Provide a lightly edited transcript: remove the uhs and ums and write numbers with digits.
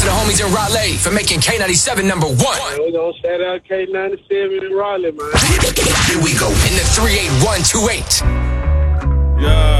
the homies in Raleigh for making K97 number one. We're going to shout out K97 in Raleigh, man. Here we go. In the 38128. Yeah.